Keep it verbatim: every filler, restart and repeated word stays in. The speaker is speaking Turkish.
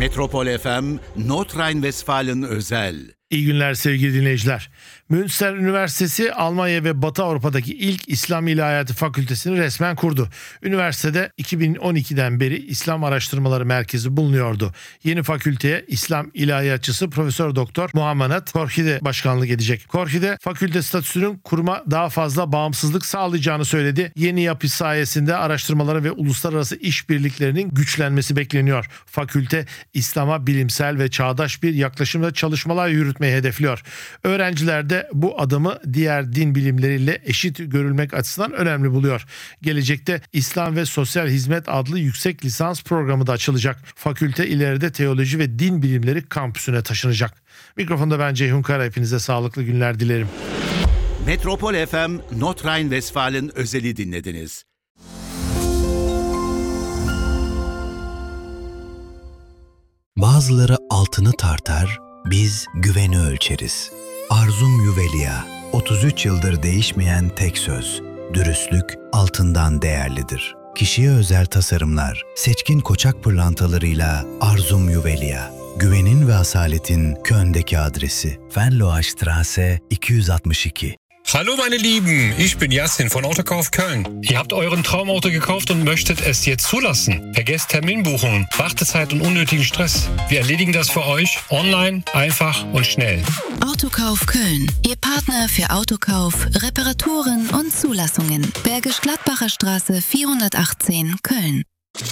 Metropol F M, Nordrhein-Westfalen özel. İyi günler sevgili dinleyiciler. Münster Üniversitesi Almanya ve Batı Avrupa'daki ilk İslam İlahiyatı Fakültesini resmen kurdu. Üniversitede iki bin on ikiden beri İslam Araştırmaları Merkezi bulunuyordu. Yeni fakülteye İslam İlahiyatçısı Profesör Doktor Muhammed Korhide başkanlık edecek. Korhide fakülte statüsünün kuruma daha fazla bağımsızlık sağlayacağını söyledi. Yeni yapı sayesinde araştırmaları ve uluslararası işbirliklerinin güçlenmesi bekleniyor. Fakülte İslam'a bilimsel ve çağdaş bir yaklaşımla çalışmalar yürütmeyi hedefliyor. Öğrenciler de bu adımı diğer din bilimleriyle eşit görülmek açısından önemli buluyor. Gelecekte İslam ve Sosyal Hizmet adlı yüksek lisans programı da açılacak. Fakülte ileride teoloji ve din bilimleri kampüsüne taşınacak. Mikrofonda ben Ceyhun Kara, hepinize sağlıklı günler dilerim. Metropol F M, Nordrhein-Westfalen özeli dinlediniz. Bazıları altını tartar, biz güveni ölçeriz. Arzum Juvelia, otuz üç yıldır değişmeyen tek söz. Dürüstlük altından değerlidir. Kişiye özel tasarımlar, seçkin koçak pırlantalarıyla Arzum Juvelia. Güvenin ve asaletin Köln'deki adresi. Venloa Straße iki yüz altmış iki. Hallo meine Lieben, ich bin Yassin von Autokauf Köln. Ihr habt euren Traumauto gekauft und möchtet es jetzt zulassen. Vergesst Terminbuchungen, Wartezeit und unnötigen Stress. Wir erledigen das für euch online, einfach und schnell. Autokauf Köln, Ihr Partner für Autokauf, Reparaturen und Zulassungen. Bergisch Gladbacher Straße vierhundertachtzehn, Köln.